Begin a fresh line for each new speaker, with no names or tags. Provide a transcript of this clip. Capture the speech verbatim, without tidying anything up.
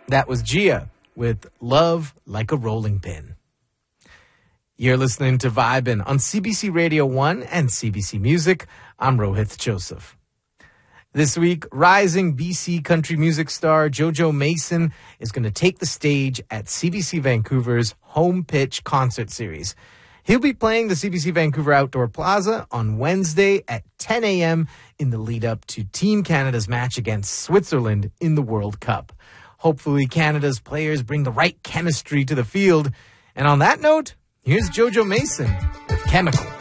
That was Gia with Love Like a Rolling Pin. You're listening to Vibin' on C B C Radio one and C B C Music. I'm Rohith Joseph. This week, rising B C country music star Jojo Mason is going to take the stage at C B C Vancouver's Home Pitch concert series. He'll be playing the C B C Vancouver Outdoor Plaza on Wednesday at ten a.m. in the lead up to Team Canada's match against Switzerland in the World Cup. Hopefully, Canada's players bring the right chemistry to the field. And on that note, here's Jojo Mason with Chemical.